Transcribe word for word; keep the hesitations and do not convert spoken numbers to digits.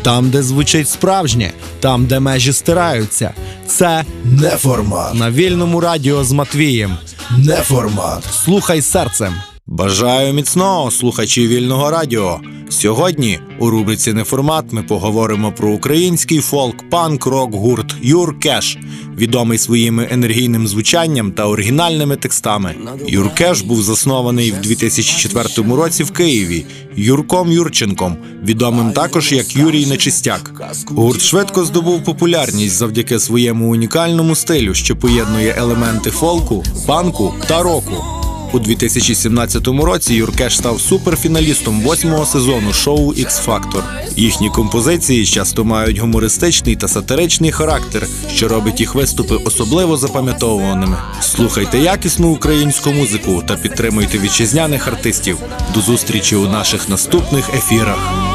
Там, де звучить справжнє, там, де межі стираються. Це Неформат. на Вільному радіо з Матвієм. Неформат. Слухай серцем. Бажаю міцного, слухачі Вільного радіо. Сьогодні у рубриці «Неформат» ми поговоримо про український фолк-панк-рок-гурт Юркеш, відомий своїми енергійним звучанням та оригінальними текстами. Юркеш був заснований в дві тисячі четвертому році в Києві Юрком Юрченком, відомим також як Юрій Нечистяк. Гурт швидко здобув популярність завдяки своєму унікальному стилю, що поєднує елементи фолку, панку та року. У дві тисячі сімнадцятому році Юркеш став суперфіналістом восьмого сезону шоу «Ікс-Фактор». Їхні композиції часто мають гумористичний та сатиричний характер, що робить їх виступи особливо запам'ятовуваними. Слухайте якісну українську музику та підтримуйте вітчизняних артистів. До зустрічі у наших наступних ефірах.